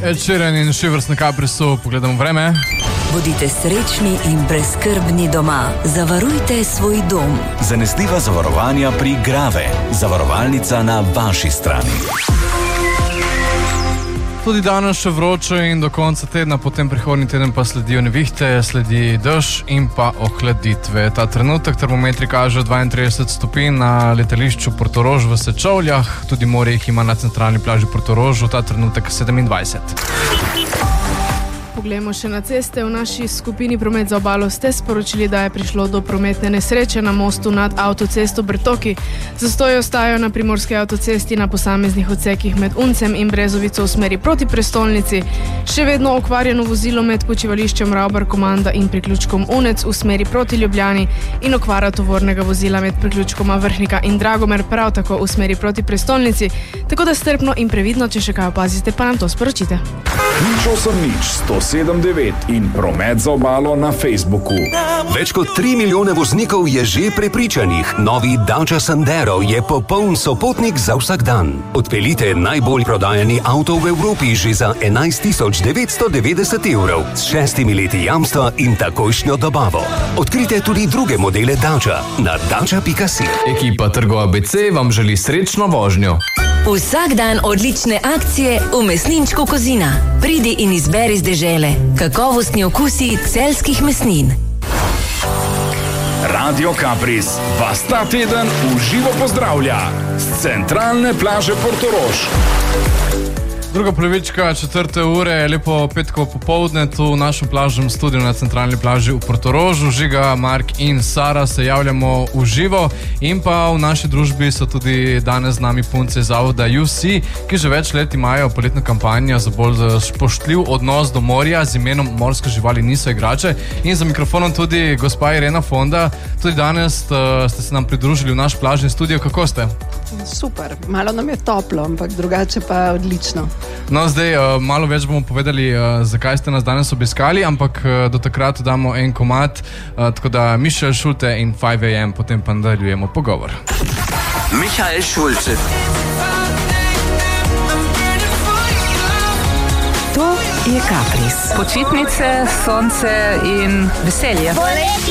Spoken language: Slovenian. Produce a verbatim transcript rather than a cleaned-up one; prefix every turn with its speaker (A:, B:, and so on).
A: Ed Sheeran in Shivers na Caprisu, pogledamo vreme.
B: Bodite srečni in brezskrbni doma. Zavarujte svoj dom.
C: Zanesljiva zavarovanja pri Grave. Zavarovalnica na vaši strani.
A: Tudi danes še vroče in do konca tedna, potem prihodnji teden pa sledijo nevihte, sledi dež in pa ohladitve. Ta trenutek termometri kaže dvaintrideset stopinj na letališču Portorož v Sečovljah, tudi morje jih ima na centralni plaži Portorožu, ta trenutek sedemindvajset.
D: Poglejmo še na ceste. V naši skupini Promet za obalo ste sporočili, da je prišlo do prometne nesreče na mostu nad avtocesto Brtoki. Zastoji ostajajo na primorski avtocesti na posameznih odsekih med Uncem in Brezovico v smeri proti prestolnici. Še vedno okvarjeno vozilo med počivališčem Ravbar Komanda in priključkom Unec v smeri proti Ljubljani in okvara tovornega vozila med priključkoma Vrhnika in Dragomer prav tako v smeri proti prestolnici. Tako da strpno in previdno, če še kaj opazite, pa nam to sporočite.
E: Nič osem nič sto sedem devet in Promet za obalo na Facebooku.
F: Več kot tri milijone voznikov je že prepričanih. Novi Dacia Sandero je popoln sopotnik za vsak dan. Odpeljite najbolj prodajani avto v Evropi že za enajst tisoč devetsto devetdeset evrov s šestimi leti jamstva in takojšnjo dobavo. Odkrite tudi druge modele Dacia na dacia pika si.
A: Ekipa Trgo A B C vam želi srečno vožnjo.
B: Vsak dan odlične akcije v mesninčku Kozina. Pridi in izberi z dežele. Kakovostni okusi celjskih mesnin.
E: Radio Capris vas ta teden v živo pozdravlja z centralne plaže Portorož.
A: Druga polovička četrte ure, lepo petkovo popoldne, tu v našem plažnem studiu na centralni plaži v Portorožu. Žiga, Mark in Sara se javljamo v živo in pa v naši družbi so tudi danes z nami punce iz zavoda U C, ki že več let imajo poletno kampanjo za bolj spoštljiv odnos do morja z imenom Morske živali niso igrače. In za mikrofonom tudi gospa Irena Fonda. Tudi danes uh, ste se nam pridružili v naš plažni studio. Kako ste?
G: Super, malo nam je toplo, ampak drugače pa odlično.
A: No, zdaj uh, malo več bomo povedali, uh, zakaj ste nas danes obiskali, ampak uh, do takrat damo en komad, uh, tako da Michael Schulte in five a m, potem pa nadaljujemo pogovor.
H: Michael Schulte.
B: To je Capris.
I: Počitnice, sonce in veselje.